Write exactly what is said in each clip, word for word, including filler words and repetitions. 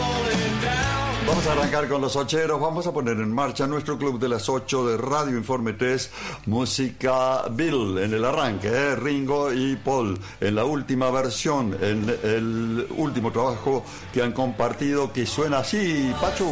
Vamos a arrancar con los ocheros, vamos a poner en marcha nuestro club de las ocho de Radio Informe tres, Música Bill en el arranque, ¿eh? Ringo y Paul en la última versión, en el último trabajo que han compartido, que suena así, Pachu.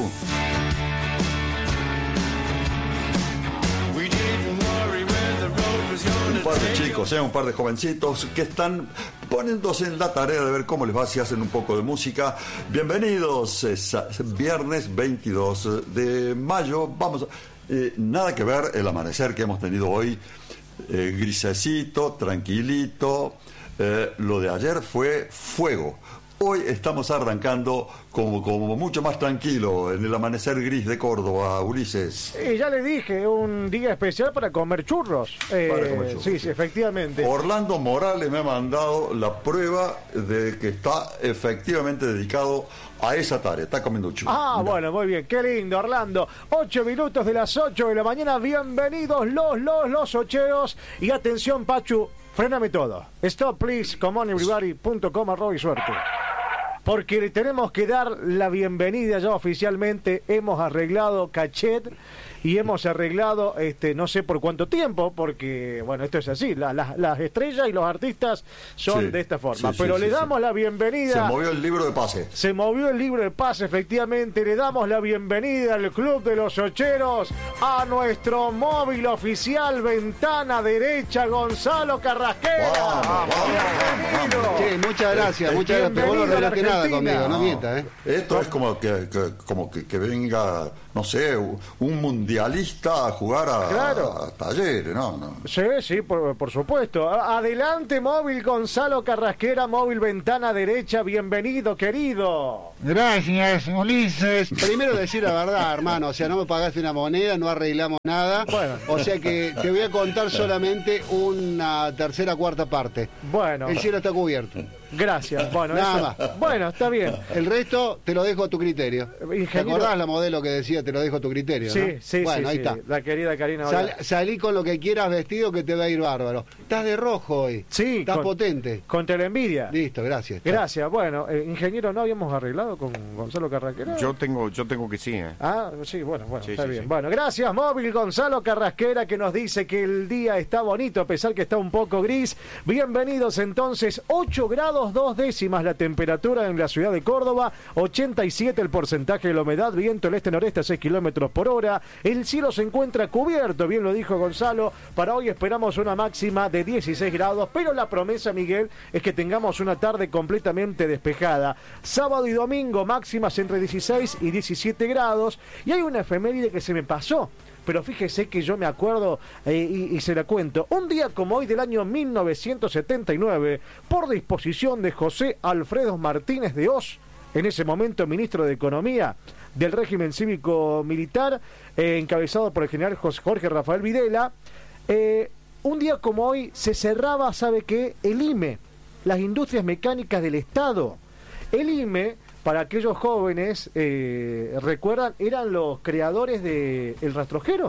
Un par de chicos, ¿eh? un par de jovencitos que están poniéndose en la tarea de ver cómo les va si hacen un poco de música. Bienvenidos, es viernes veintidós de mayo. Vamos, a, eh, nada que ver el amanecer que hemos tenido hoy, eh, grisecito, tranquilito. Eh, lo de ayer fue fuego. Hoy estamos arrancando como, como mucho más tranquilo en el amanecer gris de Córdoba, Ulises. Y ya le dije, un día especial para comer churros. Eh, para comer churros. Sí, sí, efectivamente. Orlando Morales me ha mandado la prueba de que está efectivamente dedicado a esa tarea, está comiendo churros. Ah, Mirá. Bueno, muy bien, qué lindo, Orlando. Ocho minutos de las ocho de la mañana, bienvenidos los, los, los ocheros. Y atención, Pachu, fréname todo. Stop, please, come on everybody punto com, arroba y suerte. Porque le tenemos que dar la bienvenida ya oficialmente. Hemos arreglado cachet y hemos arreglado, este, no sé por cuánto tiempo, porque, bueno, esto es así, la, la, las estrellas y los artistas son sí, de esta forma. Sí, Pero sí, le sí, damos sí. la bienvenida. Se movió el libro de pase. Se movió el libro de pase, efectivamente. Le damos la bienvenida al Club de los Ocheros, a nuestro móvil oficial, ventana derecha, Gonzalo Carrasquera. Vamos, vamos, vamos, vamos. Sí, muchas gracias, eh, muchas gracias. Vos no relaté nada conmigo, no mientas, ¿eh? Esto es como que, que, como que, que venga, no sé, un mundialista a jugar a, claro. a Talleres, ¿no? no. Sí, sí, por, por supuesto. Adelante, móvil Gonzalo Carrasquera, móvil ventana derecha, bienvenido, querido. Gracias, Ulises. Primero decir la verdad, hermano, o sea, no me pagaste una moneda, no arreglamos nada. Bueno. O sea que te voy a contar solamente una tercera, cuarta parte. Bueno. El cielo está cubierto. Gracias. Bueno, nada eso, más. Bueno, está bien. El resto te lo dejo a tu criterio. Ingeniero... ¿Te acordás la modelo que decía te lo dejo a tu criterio? Sí, ¿no? sí, bueno, sí. ahí sí. está. La querida Karina. Sal, salí con lo que quieras vestido que te va a ir bárbaro. Estás de rojo hoy. Sí. Estás con, potente. Contra la envidia. Listo, gracias. Gracias. Chao. Bueno, eh, ingeniero, ¿no habíamos arreglado con Gonzalo Carrasquera? Yo tengo, yo tengo que sí, ¿eh? Ah, sí, bueno, bueno, sí, está sí, bien. Sí. Bueno, gracias, móvil Gonzalo Carrasquera, que nos dice que el día está bonito, a pesar que está un poco gris. Bienvenidos entonces, ocho grados dos décimas la temperatura en la ciudad de Córdoba, ochenta y siete el porcentaje de la humedad, viento el este-noreste a seis kilómetros por hora, el cielo se encuentra cubierto, bien lo dijo Gonzalo, para hoy esperamos una máxima de dieciséis grados, pero la promesa, Miguel, es que tengamos una tarde completamente despejada. Sábado y domingo máximas entre dieciséis y diecisiete grados, y hay una efeméride que se me pasó, pero fíjese que yo me acuerdo eh, y, y se la cuento. Un día como hoy del año mil novecientos setenta y nueve, por disposición de José Alfredo Martínez de Hoz, en ese momento ministro de Economía del régimen cívico-militar, eh, encabezado por el general Jorge Rafael Videla, eh, un día como hoy se cerraba, ¿sabe qué? El I M E, las Industrias Mecánicas del Estado. El I M E, para aquellos jóvenes, eh, ¿recuerdan? Eran los creadores de El Rastrojero.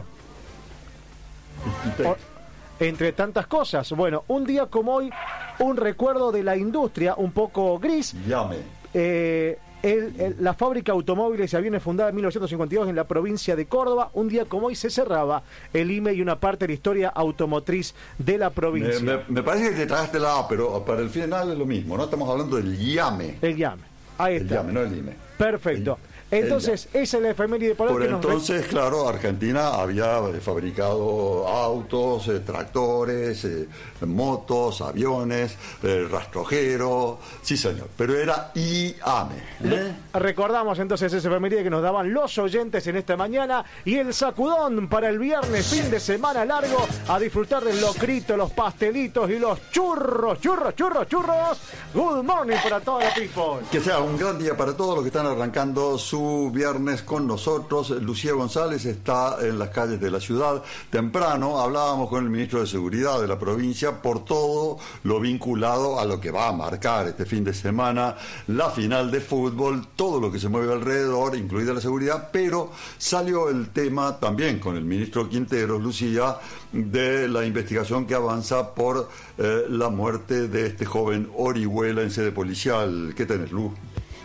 O, entre tantas cosas. Bueno, un día como hoy, un recuerdo de la industria un poco gris. Llame. Eh, el, el, la fábrica de automóviles y aviones fundada en mil novecientos cincuenta y dos en la provincia de Córdoba. Un día como hoy se cerraba el I M E y una parte de la historia automotriz de la provincia. Me, me, me parece que te tragaste la A, pero para el final es lo mismo, ¿no? Estamos hablando del llame. El llame. Ahí está. El llame, no el I M E. Perfecto. Entonces, esa es la efeméride por, por que entonces, nos... claro, Argentina había fabricado autos, eh, tractores, eh, motos, aviones, eh, rastrojeros, sí señor, pero era I A M E. ¿eh? Recordamos entonces esa efeméride que nos daban los oyentes en esta mañana y el sacudón para el viernes, fin de semana largo, a disfrutar del locrito, los pastelitos y los churros, churros, churros, churros. Good morning para todos los people. Que sea un gran día para todos los que están arrancando su viernes con nosotros. Lucía González está en las calles de la ciudad. Temprano hablábamos con el ministro de Seguridad de la provincia por todo lo vinculado a lo que va a marcar este fin de semana, la final de fútbol, todo lo que se mueve alrededor, incluida la seguridad, pero salió el tema también con el ministro Quinteros, Lucía, de la investigación que avanza por eh, la muerte de este joven Orihuela en sede policial. ¿Qué tenés, Lu?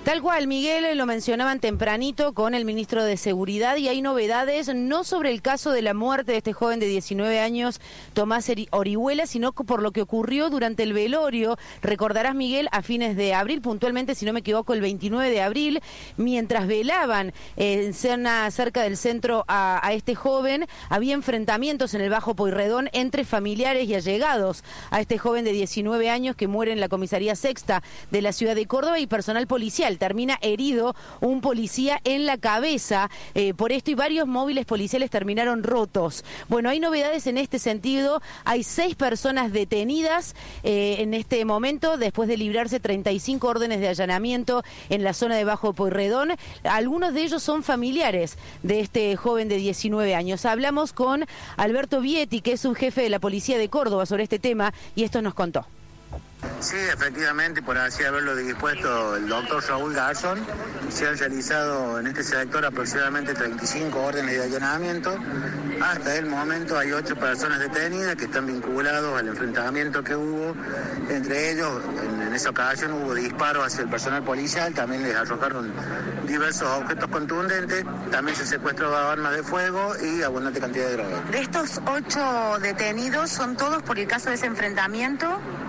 Tal cual, Miguel, lo mencionaban tempranito con el ministro de Seguridad y hay novedades no sobre el caso de la muerte de este joven de diecinueve años, Tomás Orihuela, sino por lo que ocurrió durante el velorio. Recordarás, Miguel, a fines de abril, puntualmente, si no me equivoco, el veintinueve de abril, mientras velaban en zona cerca del centro a, a este joven, había enfrentamientos en el Bajo Pueyrredón entre familiares y allegados a este joven de diecinueve años que muere en la comisaría sexta de la ciudad de Córdoba y personal policial. Termina herido un policía en la cabeza eh, por esto y varios móviles policiales terminaron rotos. Bueno, hay novedades en este sentido. Hay seis personas detenidas eh, en este momento después de librarse treinta y cinco órdenes de allanamiento en la zona de Bajo Pueyrredón. Algunos de ellos son familiares de este joven de diecinueve años. Hablamos con Alberto Vietti, que es un jefe de la policía de Córdoba, sobre este tema y esto nos contó. Sí, efectivamente, por así haberlo dispuesto el doctor Raúl Garzón, se han realizado en este sector aproximadamente treinta y cinco órdenes de allanamiento. Hasta el momento hay ocho personas detenidas que están vinculados al enfrentamiento que hubo. Entre ellos, en, en esa ocasión hubo disparos hacia el personal policial, también les arrojaron diversos objetos contundentes, también se secuestró armas de fuego y abundante cantidad de drogas. De estos ocho detenidos, ¿son todos por el caso de ese enfrentamiento?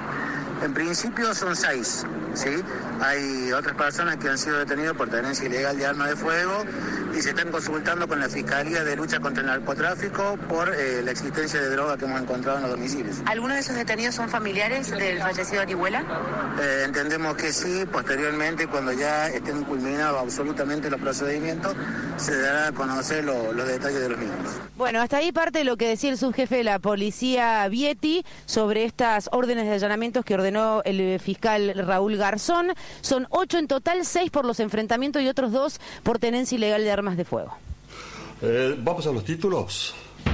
En principio son seis, ¿sí? Hay otras personas que han sido detenidas por tenencia ilegal de arma de fuego y se están consultando con la Fiscalía de Lucha contra el Narcotráfico por eh, la existencia de droga que hemos encontrado en los domicilios. ¿Algunos de esos detenidos son familiares del fallecido Orihuela? Eh, entendemos que sí. Posteriormente, cuando ya estén culminados absolutamente los procedimientos, se dará a conocer lo, los detalles de los mismos. Bueno, hasta ahí parte de lo que decía el subjefe de la policía, Vietti, sobre estas órdenes de allanamientos que ordenó el fiscal Raúl Garzón. Son ocho en total, seis por los enfrentamientos y otros dos por tenencia ilegal de armas de fuego. Eh, Vamos a los títulos.